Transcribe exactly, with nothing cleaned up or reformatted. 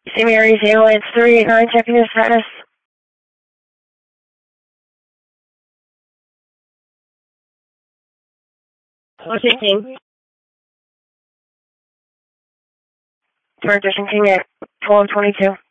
Saint Mary's Airlines three eight nine, checking your status. Checking. Transition King at twelve twenty-two.